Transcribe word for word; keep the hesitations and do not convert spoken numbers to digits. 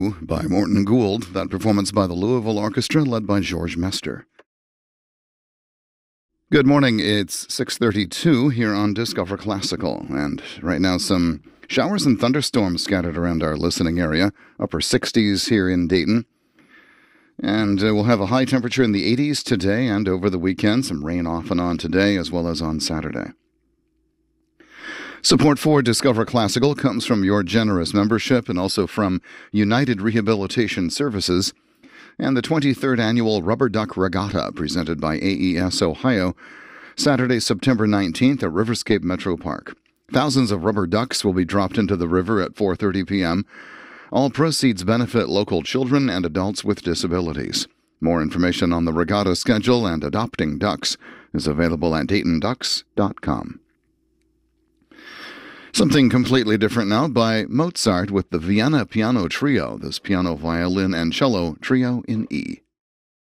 by Morton Gould. That performance by the Louisville Orchestra led by George Mester. Good morning, it's six thirty-two here on Discover Classical, and right now some showers and thunderstorms scattered around our listening area, upper sixties here in Dayton. And uh, we'll have a high temperature in the eighties today and over the weekend, some rain off and on today as well as on Saturday. Support for Discover Classical comes from your generous membership and also from United Rehabilitation Services and the twenty-third Annual Rubber Duck Regatta presented by A E S Ohio, Saturday, September nineteenth at Riverscape Metro Park. Thousands of rubber ducks will be dropped into the river at four thirty p.m. All proceeds benefit local children and adults with disabilities. More information on the regatta schedule and adopting ducks is available at dayton ducks dot com. Something completely different now by Mozart with the Vienna Piano Trio, this piano, violin, and cello trio in E.